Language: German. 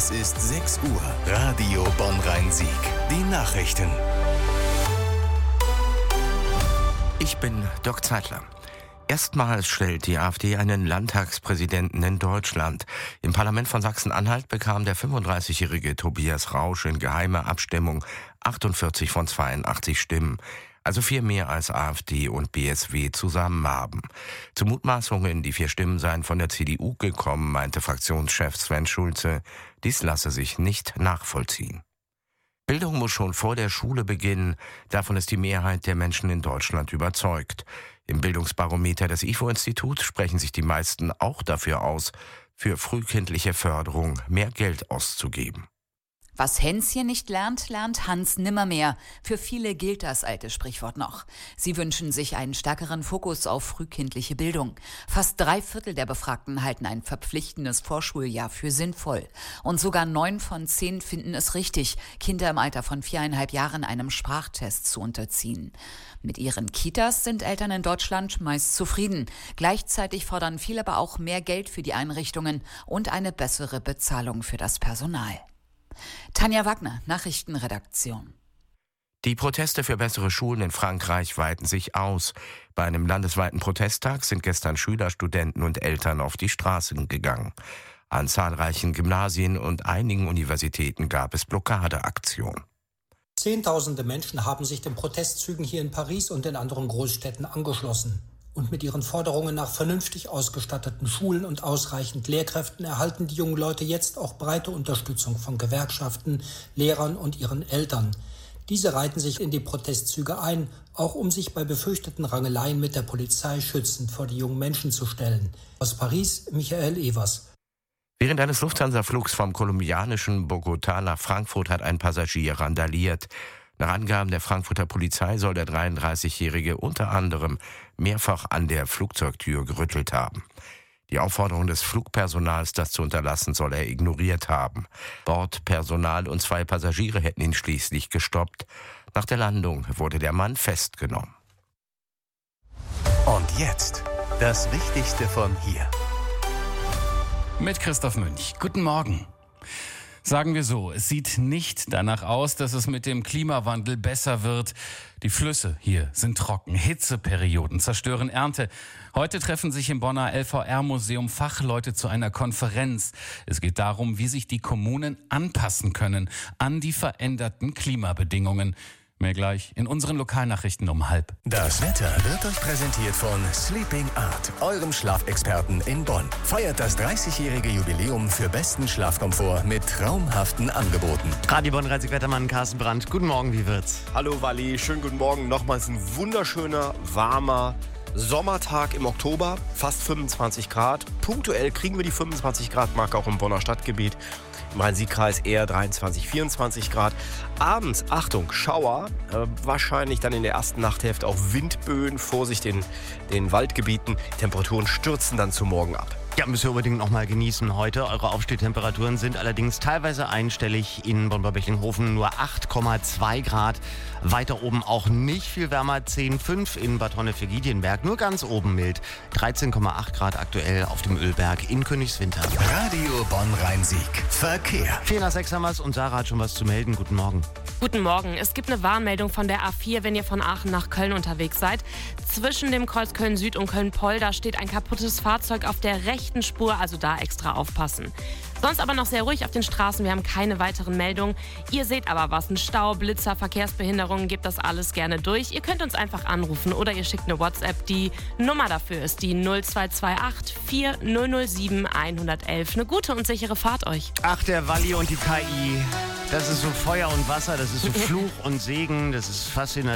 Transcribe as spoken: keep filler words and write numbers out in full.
Es ist sechs Uhr. Radio Bonn-Rhein-Sieg. Die Nachrichten. Ich bin Dirk Zeitler. Erstmals stellt die AfD einen Landtagspräsidenten in Deutschland. Im Parlament von Sachsen-Anhalt bekam der fünfunddreißigjährige Tobias Rausch in geheimer Abstimmung achtundvierzig von zweiundachtzig Stimmen. Also vier mehr als AfD und B S W zusammen haben. Zu Mutmaßungen, die vier Stimmen seien von der C D U gekommen, meinte Fraktionschef Sven Schulze, dies lasse sich nicht nachvollziehen. Bildung muss schon vor der Schule beginnen, davon ist die Mehrheit der Menschen in Deutschland überzeugt. Im Bildungsbarometer des I F O-Instituts sprechen sich die meisten auch dafür aus, für frühkindliche Förderung mehr Geld auszugeben. Was Hänschen nicht lernt, lernt Hans nimmermehr. Für viele gilt das alte Sprichwort noch. Sie wünschen sich einen stärkeren Fokus auf frühkindliche Bildung. Fast drei Viertel der Befragten halten ein verpflichtendes Vorschuljahr für sinnvoll. Und sogar neun von zehn finden es richtig, Kinder im Alter von viereinhalb Jahren einem Sprachtest zu unterziehen. Mit ihren Kitas sind Eltern in Deutschland meist zufrieden. Gleichzeitig fordern viele aber auch mehr Geld für die Einrichtungen und eine bessere Bezahlung für das Personal. Tanja Wagner, Nachrichtenredaktion. Die Proteste für bessere Schulen in Frankreich weiten sich aus. Bei einem landesweiten Protesttag sind gestern Schüler, Studenten und Eltern auf die Straßen gegangen. An zahlreichen Gymnasien und einigen Universitäten gab es Blockadeaktionen. Zehntausende Menschen haben sich den Protestzügen hier in Paris und in anderen Großstädten angeschlossen. Und mit ihren Forderungen nach vernünftig ausgestatteten Schulen und ausreichend Lehrkräften erhalten die jungen Leute jetzt auch breite Unterstützung von Gewerkschaften, Lehrern und ihren Eltern. Diese reihten sich in die Protestzüge ein, auch um sich bei befürchteten Rangeleien mit der Polizei schützend vor die jungen Menschen zu stellen. Aus Paris, Michael Evers. Während eines Lufthansa-Flugs vom kolumbianischen Bogotá nach Frankfurt hat ein Passagier randaliert. Nach Angaben der Frankfurter Polizei soll der dreiunddreißigjährige unter anderem mehrfach an der Flugzeugtür gerüttelt haben. Die Aufforderung des Flugpersonals, das zu unterlassen, soll er ignoriert haben. Bordpersonal und zwei Passagiere hätten ihn schließlich gestoppt. Nach der Landung wurde der Mann festgenommen. Und jetzt das Wichtigste von hier. Mit Christoph Münch. Guten Morgen. Sagen wir so, es sieht nicht danach aus, dass es mit dem Klimawandel besser wird. Die Flüsse hier sind trocken, Hitzeperioden zerstören Ernte. Heute treffen sich im Bonner L V R-Museum Fachleute zu einer Konferenz. Es geht darum, wie sich die Kommunen anpassen können an die veränderten Klimabedingungen. Mehr gleich in unseren Lokalnachrichten um halb. Das Wetter wird euch präsentiert von Sleeping Art, eurem Schlafexperten in Bonn. Feiert das dreißigjährige Jubiläum für besten Schlafkomfort mit traumhaften Angeboten. Radio Bonn-Rhein-Sieg-Wettermann Carsten Brandt. Guten Morgen, wie wird's? Hallo Wally, schönen guten Morgen. Nochmals ein wunderschöner, warmer Sommertag im Oktober, fast fünfundzwanzig Grad. Punktuell kriegen wir die fünfundzwanzig Grad Marke auch im Bonner Stadtgebiet. Im Rhein-Sieg-Kreis eher dreiundzwanzig, vierundzwanzig Grad. Abends, Achtung, Schauer. Äh, wahrscheinlich dann in der ersten Nachthälfte auch Windböen. Vorsicht in den Waldgebieten. Temperaturen stürzen dann zu morgen ab. Ja, müsst ihr unbedingt noch mal genießen heute. Eure Aufstehtemperaturen sind allerdings teilweise einstellig. In Bonn-Bechinghofen nur acht Komma zwei Grad. Weiter oben auch nicht viel wärmer, zehn Komma fünf in Bad Honnef-Giedienberg. Nur ganz oben mild, dreizehn Komma acht Grad aktuell auf dem Ölberg in Königswinter. Radio Bonn-Rhein-Sieg. Verkehr. vier nach sechs haben wir's und Sarah hat schon was zu melden. Guten Morgen. Guten Morgen. Es gibt eine Warnmeldung von der A vier, wenn ihr von Aachen nach Köln unterwegs seid. Zwischen dem Kreuz Köln-Süd und Köln-Poll, da steht ein kaputtes Fahrzeug auf der rechten Spur, also da extra aufpassen. Sonst aber noch sehr ruhig auf den Straßen, wir haben keine weiteren Meldungen. Ihr seht aber was, ein Stau, Blitzer, Verkehrsbehinderungen, gebt das alles gerne durch. Ihr könnt uns einfach anrufen oder ihr schickt eine WhatsApp. Die Nummer dafür ist die null zwei zwei acht vier null null sieben eins eins eins. Eine gute und sichere Fahrt euch. Ach, der Walli und die K I, das ist so Feuer und Wasser, das ist so Fluch und Segen, das ist faszinierend.